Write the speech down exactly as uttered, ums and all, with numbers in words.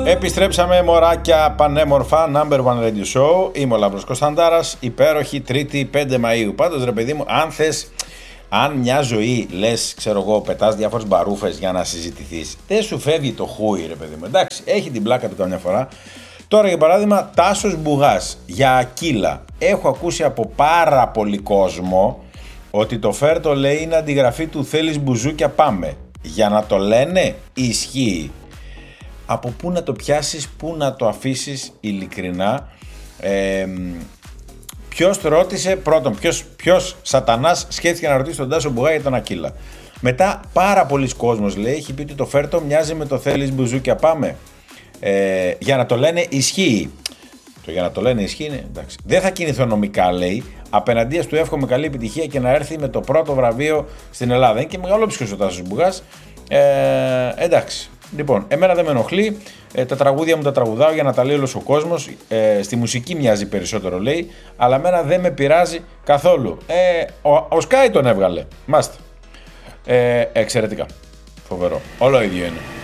Επιστρέψαμε, μωράκια πανέμορφα, number one radio show. Είμαι ο Λάμπρος Κωνσταντάρας, υπέροχη Τρίτη πέντε Μαΐου. Πάντως ρε παιδί μου, αν θες, αν μια ζωή λες, ξέρω εγώ, πετάς διάφορες μπαρούφες για να συζητηθείς, δεν σου φεύγει το χούι ρε παιδί μου. Εντάξει, έχει την πλάκα του καμιά φορά. Τώρα για παράδειγμα, Τάσος Μπουγάς για Ακύλα. Έχω ακούσει από πάρα πολύ κόσμο ότι το Φέρτο λέει είναι αντιγραφή του Θέλεις μπουζούκια πάμε. Για να το λένε, ισχύει. Από πού να το πιάσεις, πού να το αφήσεις, ειλικρινά. Ε, ποιος το ρώτησε, πρώτον, ποιος, ποιος σατανάς σκέφτηκε να ρωτήσει τον Τάσο Μπουγά για τον Ακύλα. Μετά πάρα πολλοί κόσμος λέει, έχει πει ότι το Φέρτο μοιάζει με το Θέλεις μπουζούκια πάμε. Ε, για να το λένε, ισχύει. Το για να το λένε ισχύει είναι, εντάξει. Δεν θα κινηθώ νομικά, λέει. Απέναντίας του εύχομαι καλή επιτυχία και να έρθει με το πρώτο βραβείο στην Ελλάδα. Είναι και μεγαλόψυχος ο Τάσος Μπουγάς. Ε, εντάξει. Λοιπόν, εμένα δεν με ενοχλεί. Ε, τα τραγούδια μου τα τραγουδάω για να τα λέει όλος ο κόσμος. Ε, στη μουσική μοιάζει περισσότερο, λέει. Αλλά εμένα δεν με πειράζει καθόλου. Ε, ο, ο Sky τον έβγαλε. Μάστε. Ε, εξαιρετικά. Φοβερό. Όλο ίδιο είναι.